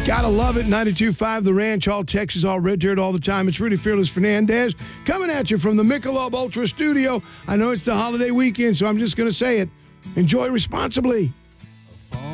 Gotta love it. 92.5 The Ranch, all Texas, all red dirt all the time. It's Rudy Fearless Fernandez coming at you from the Michelob Ultra Studio. I know it's the holiday weekend, so I'm just going to say it. Enjoy responsibly.